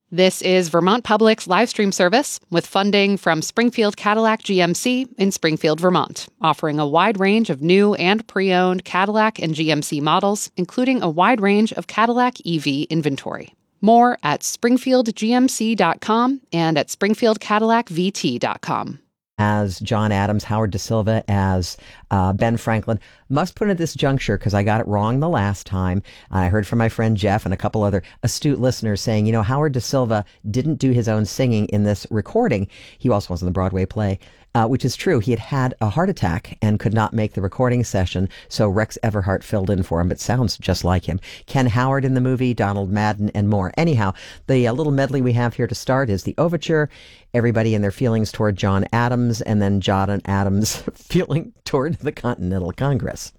This is Vermont Public's live stream service with funding from Springfield Cadillac GMC in Springfield, Vermont, offering a wide range of new and pre-owned Cadillac and GMC models, including a wide range of Cadillac EV inventory. More at springfieldgmc.com and at springfieldcadillacvt.com. As John Adams, Howard Da Silva as Ben Franklin. Must put at this juncture, because I got it wrong the last time. I heard from my friend Jeff and a couple other astute listeners saying, Howard Da Silva didn't do his own singing in this recording. He also was in the Broadway play, which is true. He had had a heart attack and could not make the recording session, so Rex Everhart filled in for him, but sounds just like him. Ken Howard in the movie, Donald Madden, and more. Anyhow, the little medley we have here to start is the overture, everybody and their feelings toward John Adams, and then John Adams' feeling toward the Continental Congress.